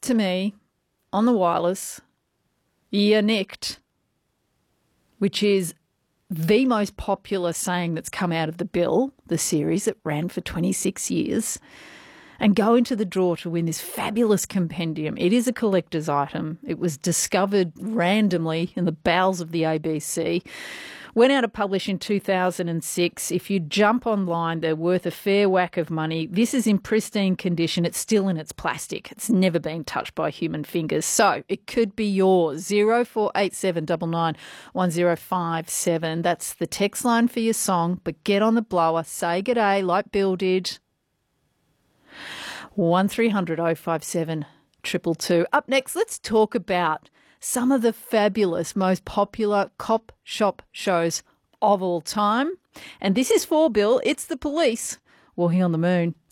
to me on the wireless, "You're nicked," which is the most popular saying that's come out of The Bill, the series that ran for 26 years, and go into the draw to win this fabulous compendium. It is a collector's item. It was discovered randomly in the bowels of the ABC. Went out of publish in 2006. If you jump online, they're worth a fair whack of money. This is in pristine condition. It's still in its plastic. It's never been touched by human fingers. So it could be yours. 0487 1057. That's the text line for your song. But get on the blower. Say g'day like Bill did. 1300 057 222. Up next, let's talk about some of the fabulous, most popular cop shop shows of all time. And this is for Bill. It's The Police walking on the moon.